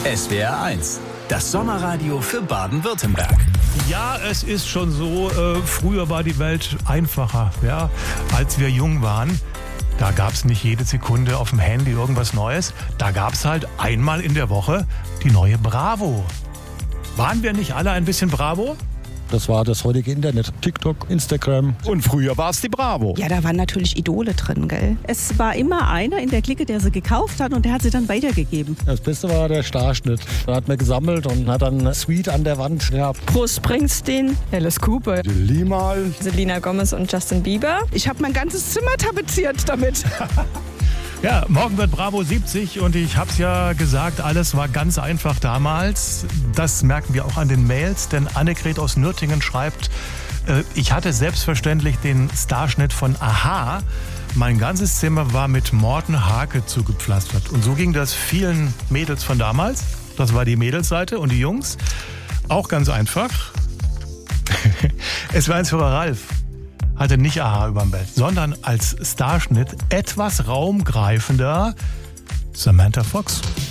SWR 1, das Sommerradio für Baden-Württemberg. Ja, es ist schon so, früher war die Welt einfacher, ja, als wir jung waren. Da gab es nicht jede Sekunde auf dem Handy irgendwas Neues. Da gab es halt einmal in der Woche die neue Bravo. Waren wir nicht alle ein bisschen Bravo? Das war das heutige Internet, TikTok, Instagram. Und früher war es die Bravo. Ja, da waren natürlich Idole drin, gell? Es war immer einer in der Clique, der sie gekauft hat und der hat sie dann weitergegeben. Das Beste war der Starschnitt. Da hat man gesammelt und hat dann Suite an der Wand gehabt. Bruce Springsteen, Alice Cooper, Limal, Selena Gomez und Justin Bieber. Ich habe mein ganzes Zimmer tapeziert damit. Ja, morgen wird Bravo 70 und ich hab's ja gesagt, alles war ganz einfach damals. Das merken wir auch an den Mails, denn Annegret aus Nürtingen schreibt, ich hatte selbstverständlich den Starschnitt von Aha. Mein ganzes Zimmer war mit Morten Hake zugepflastert. Und so ging das vielen Mädels von damals. Das war die Mädelsseite und die Jungs. Auch ganz einfach. Es war eins für Ralf. Hatte nicht Aha überm Bett, sondern als Starschnitt etwas raumgreifender Samantha Fox.